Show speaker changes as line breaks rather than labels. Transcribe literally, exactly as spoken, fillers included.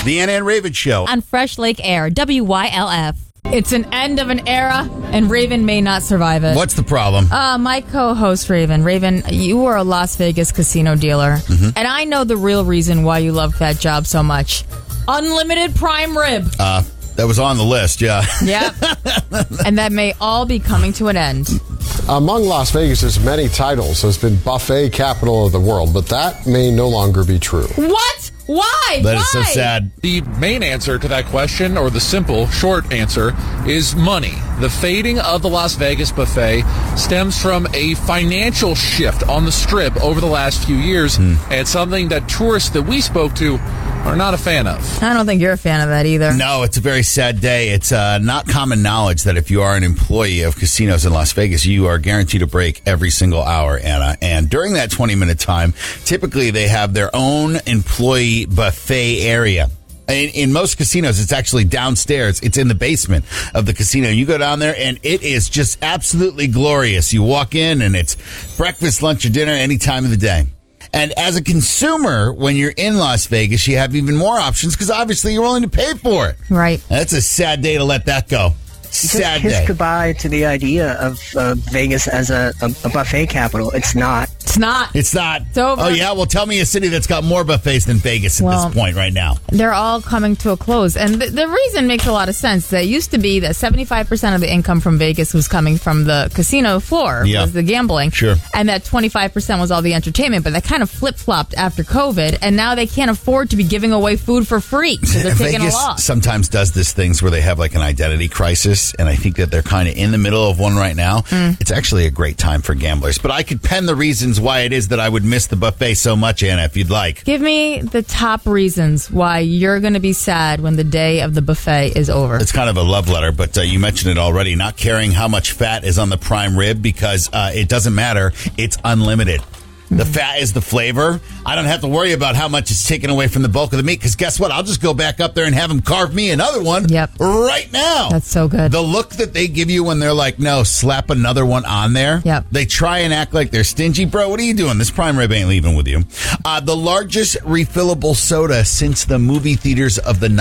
The Anna and Raven Show.
On Fresh Lake Air, W Y L F. It's an end of an era, and Raven may not survive it.
What's the problem?
Uh, my co-host, Raven. Raven, you are a Las Vegas casino dealer, mm-hmm. and I know the real reason why you love that job so much. Unlimited prime rib.
Uh, that was on the list, yeah.
Yep. And that may all be coming to an end.
Among Las Vegas's many titles has been buffet capital of the world, but that may no longer be true.
What? Why?
That
Why?
is so sad.
The main answer to that question, or the simple, short answer, is money. The fading of the Las Vegas buffet stems from a financial shift on the Strip over the last few years, hmm. and it's something that tourists that we spoke to are not a fan of.
I don't think you're a fan of that either.
No, it's a very sad day. It's uh, not common knowledge that if you are an employee of casinos in Las Vegas, you are guaranteed a break every single hour, Anna. And during that twenty-minute time, typically they have their own employee buffet area. In, in most casinos, it's actually downstairs. It's in the basement of the casino. You go down there, and it is just absolutely glorious. You walk in, and it's breakfast, lunch, or dinner any time of the day. And as a consumer, when you're in Las Vegas, you have even more options because obviously you're willing to pay for it.
Right.
And that's a sad day to let that go. Sad
Just kiss
day.
goodbye to the idea of uh, Vegas as a, a, a buffet capital. It's not.
It's not.
It's not.
It's over.
Oh, yeah? Well, tell me a city that's got more buffets than Vegas at
well,
this point right now.
They're all coming to a close. And the, the reason makes a lot of sense. That used to be that seventy-five percent of the income from Vegas was coming from the casino floor,
yeah.
was the gambling.
Sure.
And that twenty-five percent was all the entertainment. But that kind of flip-flopped after COVID. And now they can't afford to be giving away food for free. So they're taking
Vegas
a loss.
sometimes does this things where they have like an identity crisis. And I think that they're kind of in the middle of one right now. Mm. It's actually a great time for gamblers. But I could pen the reasons why it is that I would miss the buffet so much, Anna, if you'd like.
Give me the top reasons why you're going to be sad when the day of the buffet is over.
It's kind of a love letter, but uh, you mentioned it already. Not caring how much fat is on the prime rib because uh, it doesn't matter. It's unlimited. The fat is the flavor. I don't have to worry about how much is taken away from the bulk of the meat because guess what? I'll just go back up there and have them carve me another one
yep.
right now.
That's so good.
The look that they give you when they're like, no, slap another one on there.
Yep.
They try and act like they're stingy. Bro, what are you doing? This prime rib ain't leaving with you. Uh, the largest refillable soda since the movie theaters of the